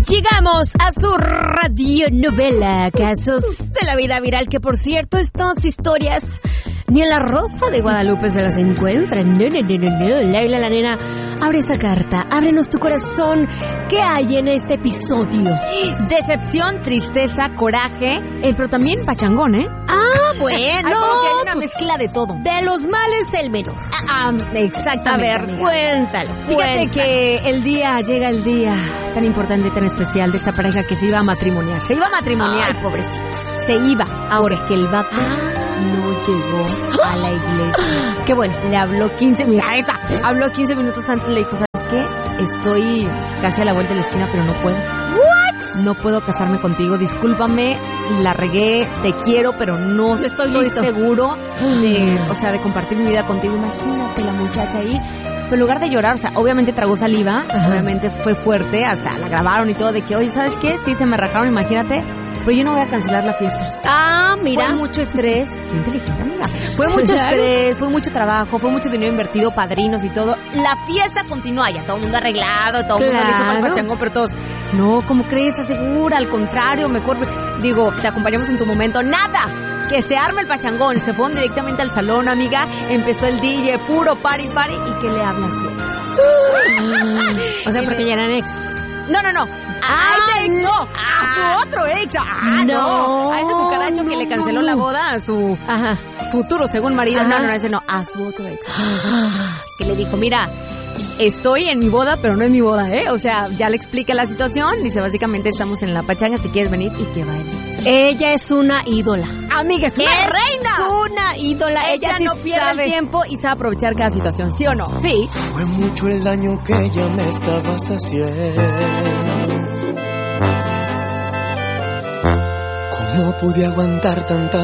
Llegamos a su radionovela Casos de la Vida Viral, que por cierto estas historias ni en la Rosa de Guadalupe se las encuentran. No. Laila la nena, abre esa carta, ábrenos tu corazón. ¿Qué hay en este episodio? Decepción, tristeza, coraje, pero también pachangón, ¿eh? Ah, bueno. Hay como que hay una mezcla de todo. De los males el menor. Exactamente. A ver, amiga. cuéntalo. Fíjate que llega el día tan importante, tan especial de esta pareja que se iba a matrimoniar. Ay, pobrecito. Se iba. Ahora que el vato no llegó a la iglesia. Qué bueno. Le habló 15 minutos antes, le dijo, ¿sabes qué? Estoy casi a la vuelta de la esquina, pero no puedo. ¿What? No puedo casarme contigo, discúlpame, la regué, te quiero, pero no estoy seguro de compartir mi vida contigo. Imagínate la muchacha ahí. Pero en lugar de llorar, o sea, obviamente tragó saliva, obviamente fue fuerte, hasta la grabaron y todo, de que, oye, ¿sabes qué? Sí, se me rajaron, imagínate, pero yo no voy a cancelar la fiesta. Ah, mira. Fue mucho estrés. Qué inteligente, amiga. Fue mucho estrés, fue mucho trabajo, fue mucho dinero invertido, padrinos y todo. La fiesta continúa, ya todo el mundo arreglado, todo el mundo listo para el pachangón, pero todos, no, ¿cómo crees? ¿Estás segura? Al contrario, mejor, digo, te acompañamos en tu momento. ¡Nada! Que se arme el pachangón. Se fueron directamente al salón, amiga. Empezó el DJ, puro party, y que le habla a su ex. O sea, porque ya eran ex. No. A ese ex no. A su otro ex. No. A ese cucaracho que le canceló la boda a su futuro, según marido. No, ese no. A su otro ex. Que le dijo, mira, estoy en mi boda, pero no es mi boda, ¿eh? O sea, ya le explica la situación. Dice, básicamente estamos en la pachanga, si quieres venir, y que baile. Ella es una ídola. Amiga, es una reina. Es una ídola. Ella sí no pierde el tiempo y sabe aprovechar cada situación, ¿sí o no? Sí. Fue mucho el daño que ella me estabas haciendo. ¿Cómo pude aguantar tanta